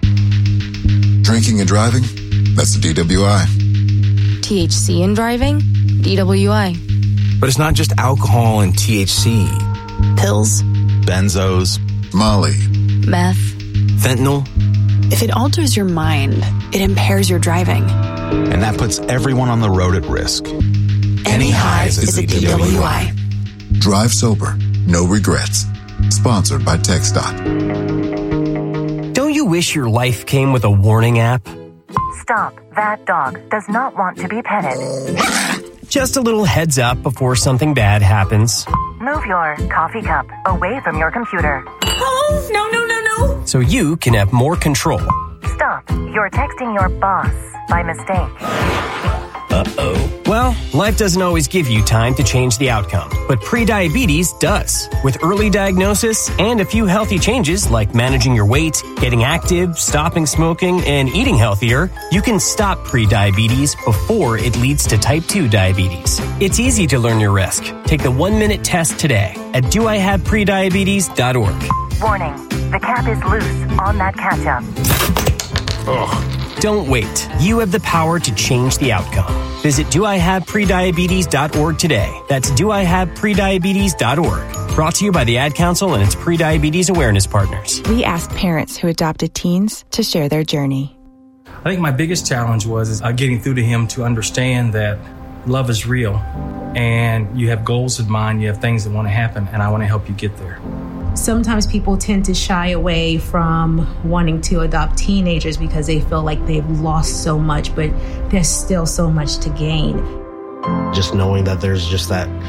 Drinking and driving? That's the D W I. T H C in driving? D W I. But it's not just alcohol and T H C. Pills. Benzos. Molly. Meth. Fentanyl. If it alters your mind, it impairs your driving. And that puts everyone on the road at risk. Any highs is a D W I. Drive sober. No regrets. Sponsored by TxDOT. Don't you wish your life came with a warning app? Stop. That dog does not want to be petted. Just a little heads up before something bad happens. Move your coffee cup away from your computer. Oh, no, no, no, no. So you can have more control. Stop. You're texting your boss by mistake. Uh-oh. Well, life doesn't always give you time to change the outcome, but prediabetes does. With early diagnosis and a few healthy changes like managing your weight, getting active, stopping smoking, and eating healthier, you can stop prediabetes before it leads to type two diabetes. It's easy to learn your risk. Take the one-minute test today at do I have prediabetes dot org. Warning, the cap is loose on that ketchup. Ugh. Don't wait. You have the power to change the outcome. Visit do I have prediabetes dot org today. That's do I have prediabetes dot org. Brought to you by the Ad Council and its Prediabetes Awareness Partners. We asked parents who adopted teens to share their journey. I think my biggest challenge was is, uh, getting through to him to understand that love is real and you have goals in mind, you have things that want to happen, and I want to help you get there. Sometimes people tend to shy away from wanting to adopt teenagers because they feel like they've lost so much, but there's still so much to gain. Just knowing that there's just that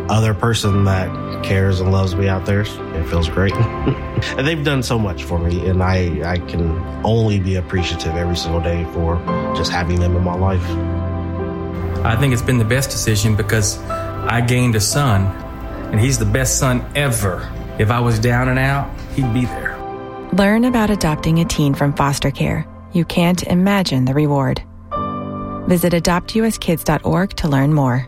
other person that cares and loves me out there. It feels great. And they've done so much for me, and I, I can only be appreciative every single day for just having them in my life. I think it's been the best decision because I gained a son, and he's the best son ever. If I was down and out, he'd be there. Learn about adopting a teen from foster care. You can't imagine the reward. Visit adopt u s kids dot org to learn more.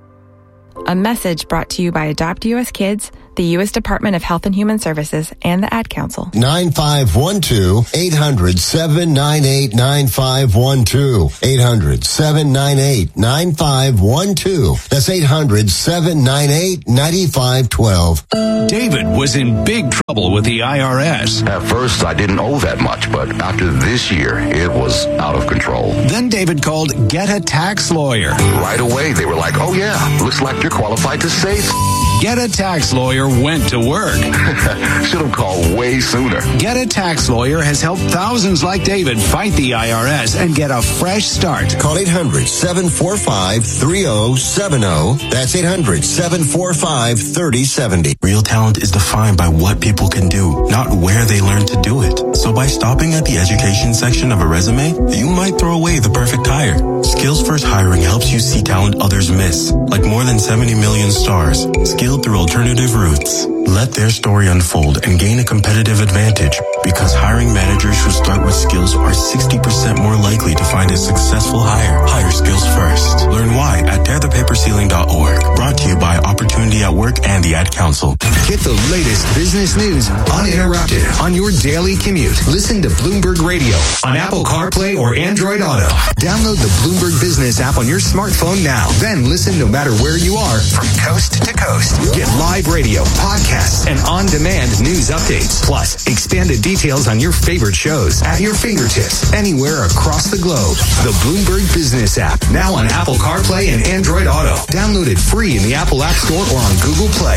A message brought to you by Adopt U S Kids, the U S Department of Health and Human Services, and the Ad Council. nine five one two, eight hundred, seven nine eight, nine five one two. eight hundred, seven nine eight, nine five one two. That's eight hundred, seven nine eight, nine five one two. David was in big trouble with the I R S. At first, I didn't owe that much, but after this year, it was out of control. Then David called Get a Tax Lawyer. Right away, they were like, oh yeah, looks like you're qualified to save. Get a Tax Lawyer went to work. Should have called way sooner. Get a Tax Lawyer has helped thousands like David fight the I R S and get a fresh start. Call eight hundred, seven four five, three zero seven zero. That's eight hundred, seven four five, three zero seven zero. Real talent is defined by what people can do, not where they learn to do it. So by stopping at the education section of a resume, you might throw away the perfect hire. Skills First Hiring helps you see talent others miss, like more than seventy million stars, skilled through alternative routes. Let their story unfold and gain a competitive advantage, because hiring managers who start with skills are sixty percent more likely to find a successful hire. Hire skills first. Learn why at tear the paper ceiling dot org. Brought to you by Opportunity at Work and the Ad Council. Get the latest business news uninterrupted on your daily commute. Listen to Bloomberg Radio on Apple CarPlay or Android Auto. Download the Bloomberg Business app on your smartphone now. Then listen no matter where you are from coast to coast. Get live radio, podcasts, and on-demand news updates. Plus, expanded details on your favorite shows at your fingertips anywhere across the globe. The Bloomberg Business app, now on Apple CarPlay and Android Auto. Download it free in the Apple App Store or on Google Play.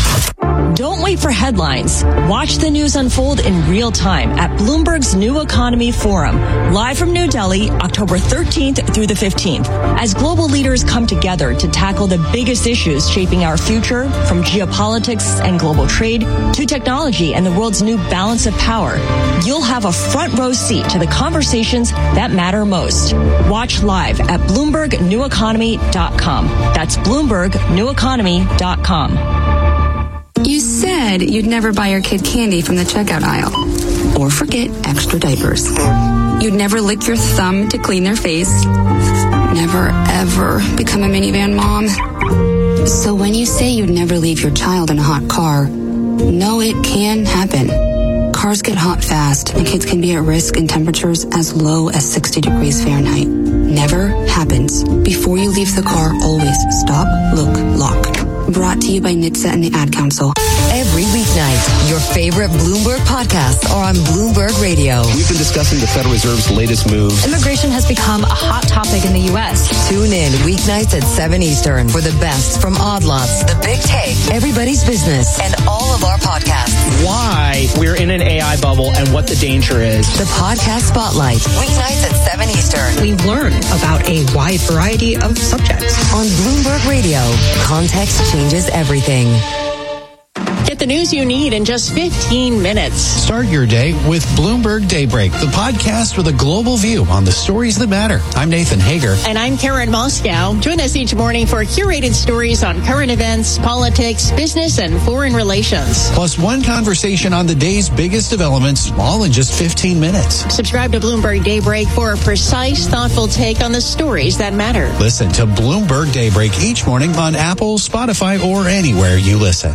Don't wait for headlines. Watch the news unfold in real time at Bloomberg's New Economy Forum, live from New Delhi, October thirteenth through the fifteenth, as global leaders come together to tackle the biggest issues shaping our future, from geopolitics and global trade to technology and the world's new balance of power. You'll have a front row seat to the conversations that matter most. Watch live at bloomberg new economy dot com. That's bloomberg new economy dot com. You said you'd never buy your kid candy from the checkout aisle or forget extra diapers. You'd never lick your thumb to clean their face. Never, ever become a minivan mom. So when you say you'd never leave your child in a hot car, know it can happen. Cars get hot fast, and kids can be at risk in temperatures as low as sixty degrees Fahrenheit. Never happens. Before you leave the car, always stop, look, lock. Brought to you by N H T S A and the Ad Council. Every weeknight, your favorite Bloomberg podcasts are on Bloomberg Radio. We've been discussing the Federal Reserve's latest moves. Immigration has become a hot topic in the U S. Tune in weeknights at seven Eastern for the best from Odd Lots, The Big Take, Everybody's Business, and all of our podcasts. Why we're in an A I bubble and what the danger is. The Podcast Spotlight, weeknights at seven Eastern. We learn about a wide variety of subjects. On Bloomberg Radio, context changes everything. Get the news you need in just fifteen minutes. Start your day with Bloomberg Daybreak, the podcast with a global view on the stories that matter. I'm Nathan Hager. And I'm Karen Moscow. Join us each morning for curated stories on current events, politics, business, and foreign relations. Plus one conversation on the day's biggest developments, all in just fifteen minutes. Subscribe to Bloomberg Daybreak for a precise, thoughtful take on the stories that matter. Listen to Bloomberg Daybreak each morning on Apple, Spotify, or anywhere you listen.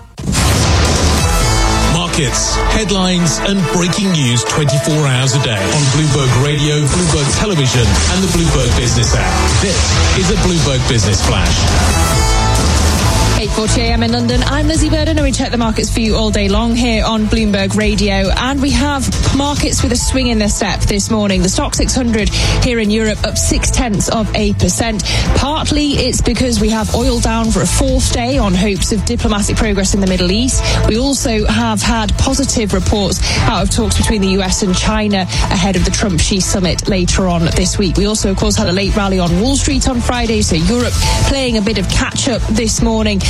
Markets, headlines, and breaking news twenty-four hours a day on Bloomberg Radio, Bloomberg Television, and the Bloomberg Business app. This is a Bloomberg Business Flash. eight forty a.m. in London. I'm Lizzie Burden, and we check the markets for you all day long here on Bloomberg Radio. And we have markets with a swing in their step this morning. The Stoxx six hundred here in Europe up six tenths of a percent. Partly it's because we have oil down for a fourth day on hopes of diplomatic progress in the Middle East. We also have had positive reports out of talks between the U S and China ahead of the Trump-Xi summit later on this week. We also, of course, had a late rally on Wall Street on Friday, so Europe playing a bit of catch-up this morning.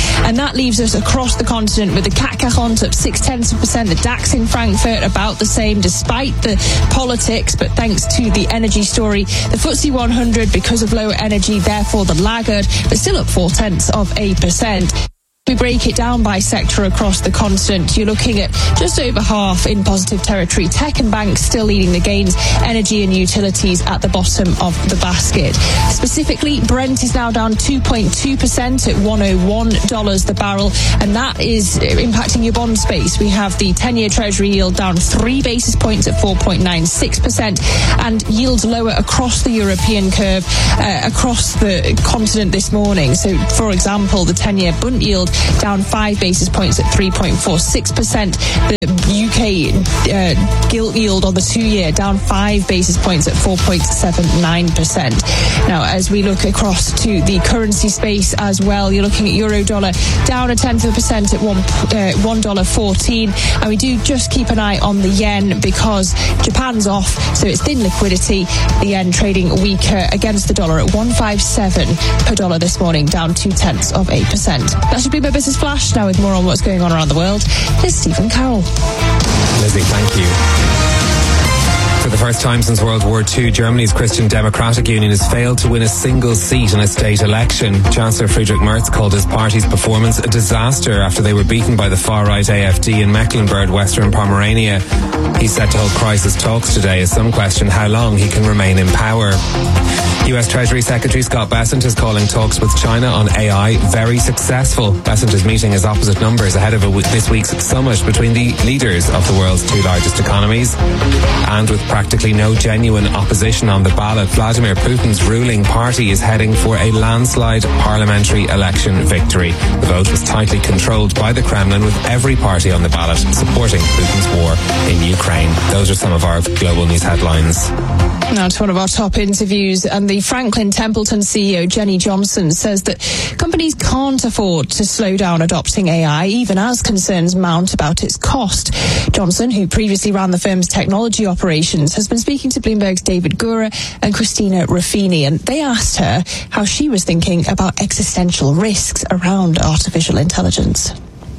And that leaves us across the continent with the C A C quarante up six tenths of a percent, the DAX in Frankfurt about the same despite the politics, but thanks to the energy story. The F T S E one hundred, because of lower energy, therefore the laggard, but still up four tenths of a percent. We break it down by sector across the continent. You're looking at just over half in positive territory. Tech and banks still leading the gains. Energy and utilities at the bottom of the basket. Specifically, Brent is now down two point two percent at one oh one dollars the barrel, and that is impacting your bond space. We have the ten-year Treasury yield down three basis points at four point nine six percent, and yields lower across the European curve, uh, across the continent this morning. So, for example, the ten-year Bund yield down five basis points at three point four six percent. The U K uh, gilt yield on the two-year down five basis points at four point seven nine percent. Now, as we look across to the currency space as well, you're looking at euro dollar down a tenth of a percent at one uh, one dollar fourteen, and we do just keep an eye on the yen because Japan's off, so it's thin liquidity. The yen trading weaker against the dollar at one fifty-seven per dollar this morning, down two tenths of a percent. That should be my business flash. Now with more on what's going on around the world, here's Stephen Carroll. Lizzie, thank you. For the first time since World War Two, Germany's Christian Democratic Union has failed to win a single seat in a state election. Chancellor Friedrich Merz called his party's performance a disaster after they were beaten by the far-right A F D in Mecklenburg, Western Pomerania. He's set to hold crisis talks today as some question how long he can remain in power. U S Treasury Secretary Scott Bessent is calling talks with China on A I very successful. Bessent is meeting his opposite numbers ahead of a w- this week's summit between the leaders of the world's two largest economies. And with practically no genuine opposition on the ballot, Vladimir Putin's ruling party is heading for a landslide parliamentary election victory. The vote was tightly controlled by the Kremlin, with every party on the ballot supporting Putin's war in Ukraine. Those are some of our global news headlines. Now to one of our top interviews, and the Franklin Templeton C E O Jenny Johnson says that companies can't afford to slow down adopting A I, even as concerns mount about its cost. Johnson, who previously ran the firm's technology operations, has been speaking to Bloomberg's David Gura and Christina Ruffini, and they asked her how she was thinking about existential risks around artificial intelligence.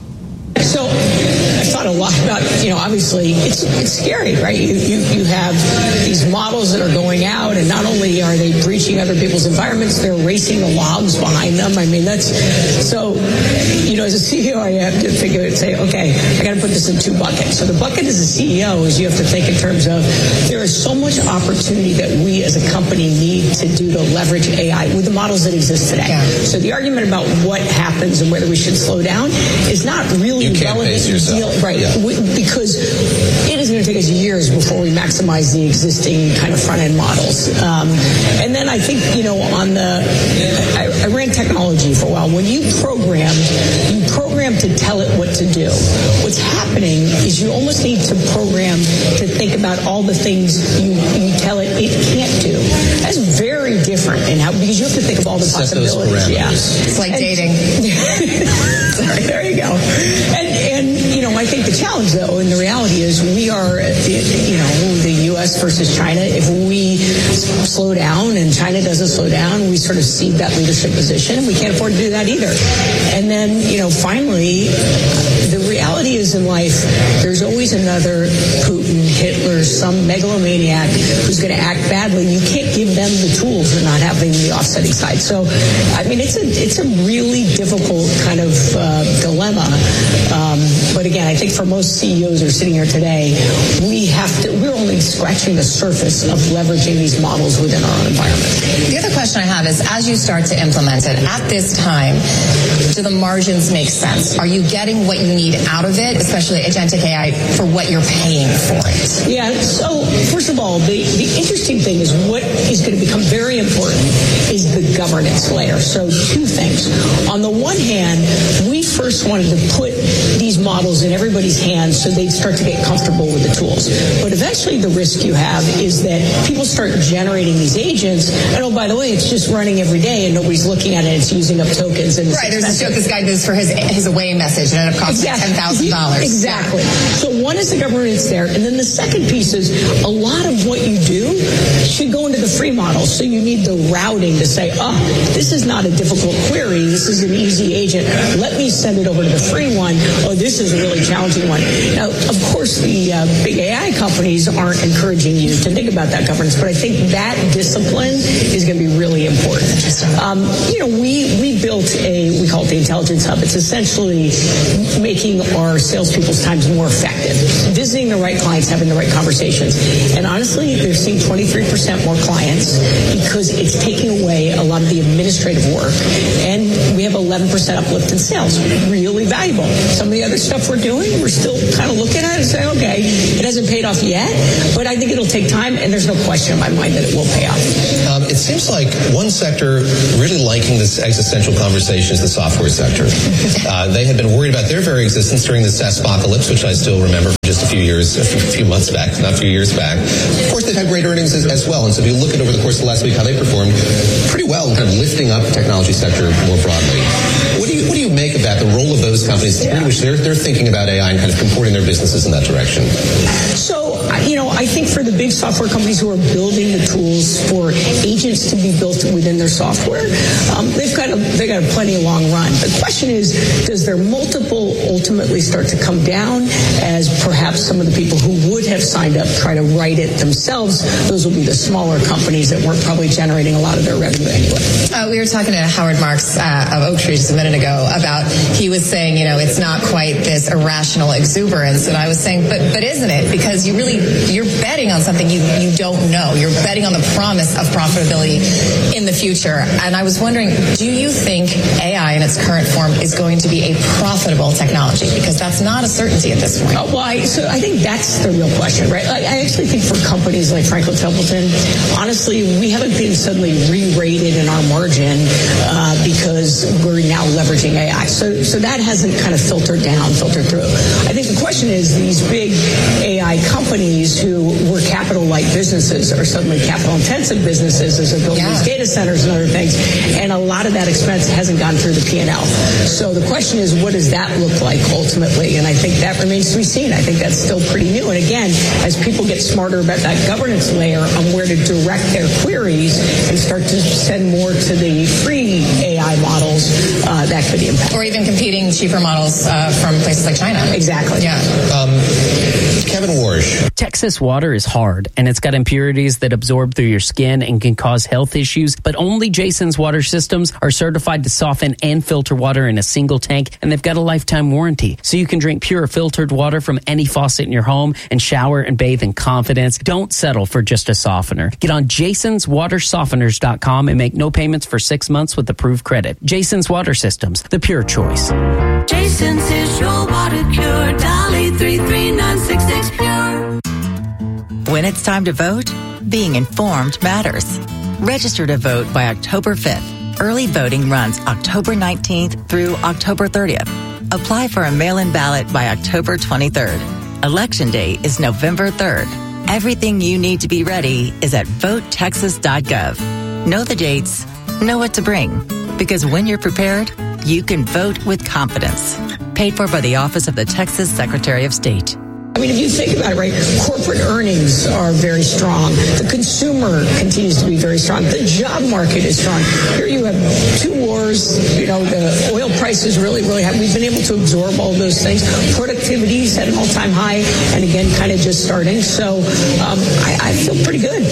So I thought a lot about, you know, obviously it's it's scary, right? You, you you have these models that are going out, and not only are they breaching other people's environments, they're erasing the logs behind them. I mean, that's so, you know, as a C E O, I have to figure and say, okay, I got to put this in two buckets. So the bucket as a C E O is you have to think in terms of there is so much opportunity that we as a company need to do to leverage A I with the models that exist today. Yeah. So the argument about what happens and whether we should slow down is not really You can't pace yourself. Deal, right, yeah. we, because it is going to take us years before we maximize the existing kind of front-end models. Um, and then I think, you know, on the, I, I ran technology for a while. When you programmed, you programmed to tell it what to do. What's happening is you almost need to program to think about all the things you, you tell it it can't do. That's very different in how, because you have to think of all the Set possibilities. Yeah. It's like and, dating. Sorry, there you go. And, and, you know, I think the challenge, though, and the reality is we are, you know, the U S versus China. If we slow down and China doesn't slow down, we sort of cede that leadership position. We can't afford to do that either. And then, you know, finally, the reality is in life, there's always another Putin, Hitler, some megalomaniac who's going to act badly. You can't give them the tools and not having the offsetting side. So, I mean, it's a it's a really difficult kind of uh, dilemma. Um, but again, I think for most C E Os who are sitting here today, we have to, we're only scratching the surface of leveraging these models within our own environment. The other question I have is, as you start to implement it, at this time, do the margins make sense? Are you getting what you need out of it, especially agentic A I, for what you're paying for it? Yeah, so first of all, the, the interesting thing is what is going to become very important is the governance layer. So two things. On the one hand, we first wanted to put these models in everybody's hands so they'd start to get comfortable with the tools. But eventually the risk you have is that people start generating these agents, and oh, by the way, it's just running every day and nobody's looking at it, it's using up tokens. And right, there's this joke this guy does for his his away message and it ended up costing exactly. ten thousand dollars. Exactly. So one is the governance there, and then the second piece is a lot of what you do should go into the free model. So you need the routing to say, oh, this is not a difficult query, this is an easy agent. Let me send it over to the free one. Oh, this is a really challenging one. Now, of course, the uh, big A I companies aren't encouraging you to think about that governance, but I think that discipline is going to be really important. Um, you know, we, we built a, we call it the Intelligence Hub. It's essentially making our salespeople's times more effective, visiting the right clients, having the right conversations. And honestly, they're seeing twenty-three percent more clients because it's taking away a lot of the administrative work. And we have eleven percent uplift in sales. Really valuable. Some of the other stuff we're doing, we're still kind of looking at it and saying, okay, it hasn't paid off yet, but I think it'll take time, and there's no question in my mind that it will pay off. Um, it seems like one sector really liking this existential conversation is the software sector. Uh, they had been worried about their very existence during the SaaS apocalypse, which I still remember just a few years, a few months back, not a few years back. Of course, they've had great earnings as, as well. And so if you look at over the course of the last week how they performed, pretty well, kind of lifting up the technology sector more broadly. What do you what do you make of that, the role of those companies, yeah. in which they're, they're thinking about A I and kind of comporting their businesses in that direction? So, you know, I think for the big software companies who are building the tools for agents to be built within their software, um, they've got a, they've got a plenty of long run. The question is, does their multiple ultimately start to come down as perhaps some of the people who would have signed up try to write it themselves? Those will be the smaller companies that weren't probably generating a lot of their revenue anyway. Uh, we were talking to Howard Marks uh, of Oak Tree just a minute ago about, he was saying, you know, it's not quite this irrational exuberance. And I was saying, but but isn't it? Because you really, you're betting on something you, you don't know. You're betting on the promise of profitability in the future. And I was wondering, do you think A I in its current form is going to be a profitable technology? Because that's not a certainty at this point. Uh, well, I, so I think that's the real question, right? I, I actually think for companies like Franklin Templeton, honestly, we haven't been suddenly re-rated in our margin uh, because we're now leveraging A I. So, so that hasn't kind of filtered down, filtered through. I think the question is these big A I companies who were capital-light businesses are suddenly capital-intensive businesses as they're building yeah. these data centers and other things, and a lot of that expense hasn't gone through the P and L. So the question is, what does that look like ultimately? And I think that remains to be seen. I think that's still pretty new. And again, as people get smarter about that governance layer on where to direct their queries and start to send more to the free A I models, uh, that could impact. Or even competing cheaper models uh, from places like China. Exactly. Yeah. Um, Kevin Warsh. Texas water is hard, and it's got impurities that absorb through your skin and can cause health issues, but only Jason's water systems are certified to soften and filter water in a single tank, and they've got a lifetime warranty. So you can drink pure filtered water from any faucet in your home and shower and bathe in confidence. Don't settle for just a softener. Get on jasons water softeners dot com and make no payments for six months with approved credit. Jason's Water Systems, the pure choice. Jason's is your water cure. Dolly three three nine six six Pure. When it's time to vote, being informed matters. Register to vote by October fifth. Early voting runs October nineteenth through October thirtieth. Apply for a mail-in ballot by October twenty-third. Election day is November third. Everything you need to be ready is at vote texas dot gov. Know the dates, know what to bring. Because when you're prepared, you can vote with confidence. Paid for by the Office of the Texas Secretary of State. I mean, if you think about it, right, corporate earnings are very strong. The consumer continues to be very strong. The job market is strong. Here you have two wars. You know, the oil price is really, really high. We've been able to absorb all those things. Productivity is at an all-time high, and again, kind of just starting. So um, I, I feel pretty good.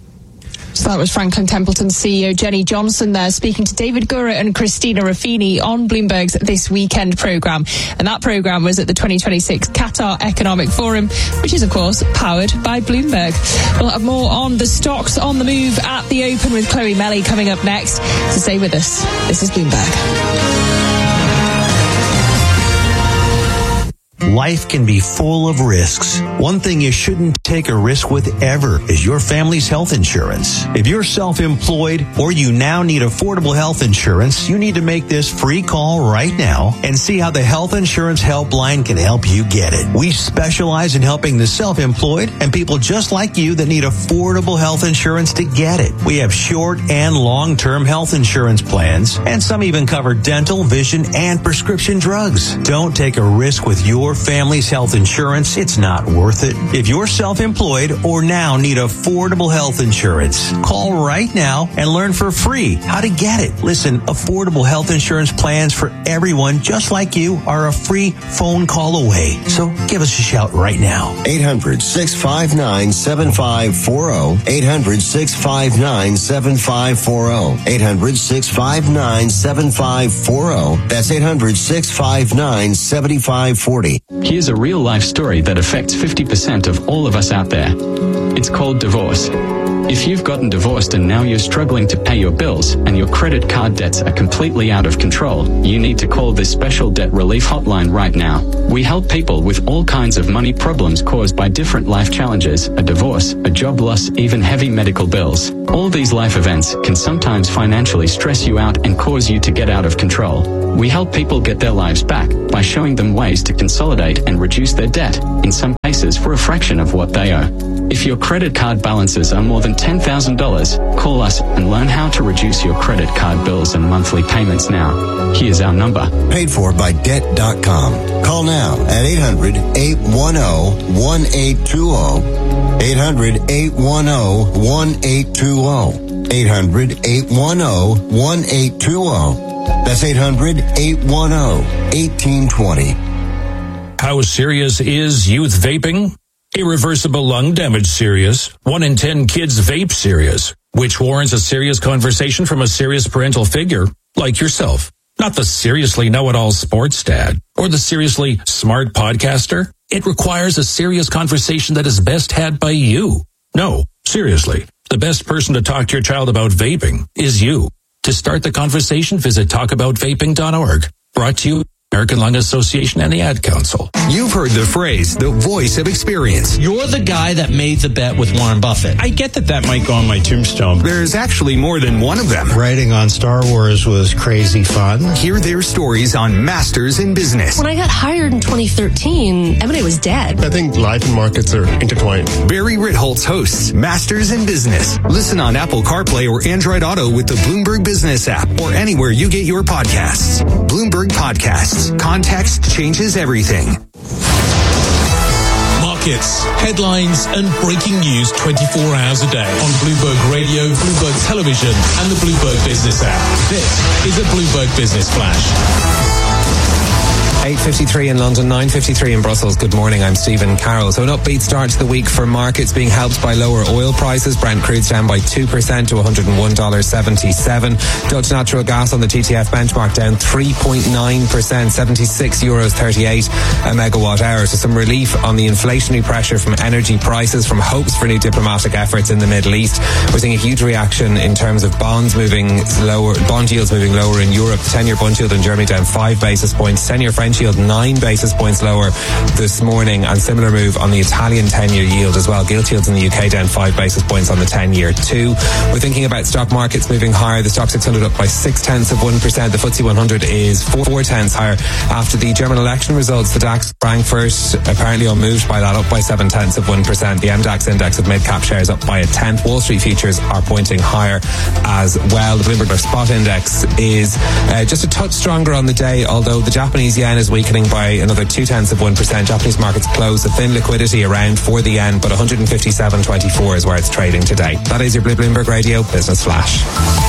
So that was Franklin Templeton C E O Jenny Johnson there speaking to David Gura and Christina Ruffini on Bloomberg's This Weekend programme. And that programme was at the twenty twenty-six Qatar Economic Forum, which is, of course, powered by Bloomberg. We'll have more on the stocks on the move at the open with Chloe Melly coming up next. So stay with us. This is Bloomberg. Life can be full of risks. One thing you shouldn't take a risk with ever is your family's health insurance. If you're self-employed or you now need affordable health insurance, you need to make this free call right now and see how the Health Insurance Helpline can help you get it. We specialize in helping the self-employed and people just like you that need affordable health insurance to get it. We have short and long-term health insurance plans, and some even cover dental, vision, and prescription drugs. Don't take a risk with your family's health insurance. It's not worth it. If you're self-employed or now need affordable health insurance, call right now and learn for free how to get it. Listen, affordable health insurance plans for everyone just like you are a free phone call away. So give us a shout right now. eight hundred, six five nine, seven five four zero. eight hundred, six five nine, seven five four zero. eight hundred, six five nine, seven five four zero. That's eight hundred, six five nine, seven five four zero. Here's a real-life story that affects fifty percent of all of us out there. It's called divorce. If you've gotten divorced and now you're struggling to pay your bills and your credit card debts are completely out of control, you need to call this special debt relief hotline right now. We help people with all kinds of money problems caused by different life challenges, a divorce, a job loss, even heavy medical bills. All these life events can sometimes financially stress you out and cause you to get out of control. We help people get their lives back by showing them ways to consolidate and reduce their debt, in some cases for a fraction of what they owe. If your credit card balances are more than ten thousand dollars, call us and learn how to reduce your credit card bills and monthly payments now. Here's our number. Paid for by debt dot com. Call now at eight hundred, eight one zero, one eight two zero. eight hundred, eight one zero, one eight two zero. eight hundred, eight one zero, one eight two zero. That's eight hundred, eight one zero, one eight two zero. How serious is youth vaping? Irreversible lung damage serious. One in ten kids vape serious, which warrants a serious conversation from a serious parental figure like yourself. Not the seriously know-it-all sports dad or the seriously smart podcaster. It requires a serious conversation that is best had by you. No, seriously, the best person to talk to your child about vaping is you. To start the conversation, visit talk about vaping dot org. Brought to you American Lung Association and the Ad Council. You've heard the phrase, the voice of experience. You're the guy that made the bet with Warren Buffett. I get that that might go on my tombstone. There's actually more than one of them. Writing on Star Wars was crazy fun. Hear their stories on Masters in Business. When I got hired in twenty thirteen, M and A was dead. I think life and markets are intertwined. Barry Ritholtz hosts Masters in Business. Listen on Apple CarPlay or Android Auto with the Bloomberg Business app or anywhere you get your podcasts. Bloomberg Podcasts. Context changes everything. Markets, headlines, and breaking news twenty-four hours a day on Bloomberg Radio, Bloomberg Television, and the Bloomberg Business app. This is a Bloomberg Business Flash. eight fifty-three in London, nine fifty-three in Brussels. Good morning, I'm Stephen Carroll. So an upbeat start to the week for markets being helped by lower oil prices. Brent crude's down by two percent to one hundred one dollars and seventy-seven cents. Dutch natural gas on the T T F benchmark down three point nine percent, seventy-six euros thirty-eight a megawatt hour. So some relief on the inflationary pressure from energy prices, from hopes for new diplomatic efforts in the Middle East. We're seeing a huge reaction in terms of bonds moving lower, bond yields moving lower in Europe. The ten-year bond yield in Germany down five basis points. ten-year French yield nine basis points lower this morning, and similar move on the Italian ten-year yield as well. Gilt yields in the U K down five basis points on the ten-year too. We're thinking about stock markets moving higher. The stock six hundred up by six tenths of one percent. The F T S E one hundred is four, four tenths higher after the German election results. The DAX Frankfurt apparently unmoved by that, up by seven tenths of one percent. The M DAX index of mid-cap shares up by a tenth. Wall Street futures are pointing higher as well. The Bloomberg Spot Index is uh, just a touch stronger on the day, although the Japanese yen is weakening by another two tenths of one percent. Japanese markets close a thin liquidity around for the yen, but one fifty-seven twenty-four is where it's trading today. That is your Bloomberg Radio Business Flash.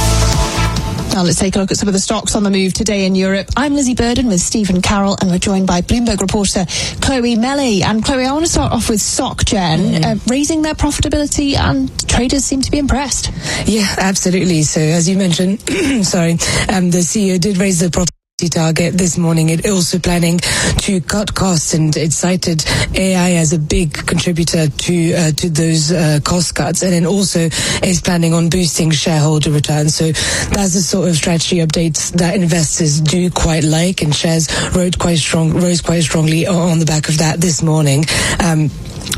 Now let's take a look at some of the stocks on the move today in Europe. I'm Lizzie Burden with Stephen Carroll, and we're joined by Bloomberg reporter Chloe Melly. And Chloe, I want to start off with SocGen, mm. uh, raising their profitability, and traders seem to be impressed. Yeah, absolutely. So as you mentioned, sorry, um, the C E O did raise the profitability target this morning. It also planning to cut costs, and it cited A I as a big contributor to uh, to those uh, cost cuts, and then also is planning on boosting shareholder returns. So that's the sort of strategy updates that investors do quite like, and shares rose quite strong, rose quite strongly on the back of that this morning. Um,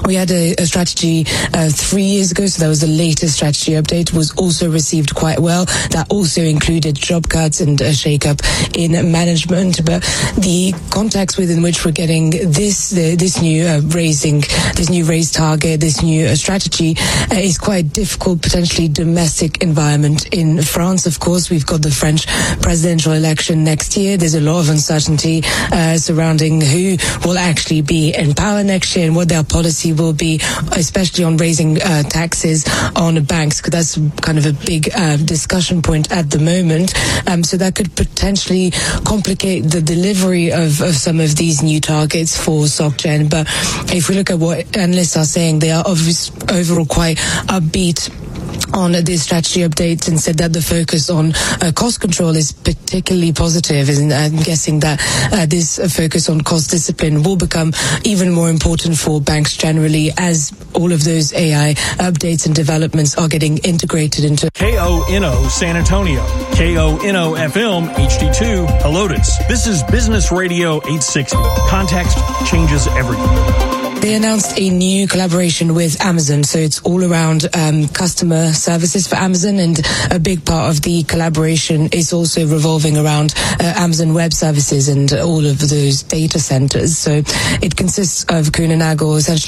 We had a, a strategy uh, three years ago, so that was the latest strategy update, was also received quite well. That also included job cuts and a shake-up in management. But the context within which we're getting this the, this new uh, raising, this new raise target, this new uh, strategy uh, is quite difficult, potentially domestic environment in France. Of course, we've got the French presidential election next year. There's a lot of uncertainty uh, surrounding who will actually be in power next year and what their policy will be, especially on raising uh, taxes on banks, because that's kind of a big uh, discussion point at the moment. Um, so that could potentially complicate the delivery of, of some of these new targets for SocGen. But if we look at what analysts are saying, they are obviously overall quite upbeat on this strategy update and said that the focus on uh, cost control is particularly positive, and I'm guessing that uh, this uh, focus on cost discipline will become even more important for banks generally as all of those A I updates and developments are getting integrated into K O N O San Antonio, K O N O F M H D two Helotes. This is Business Radio eight sixty. Context changes everything. They announced a new collaboration with Amazon, so it's all around um, customer services for Amazon, and a big part of the collaboration is also revolving around uh, Amazon Web Services and all of those data centers. So it consists of Kuehne Nagel essentially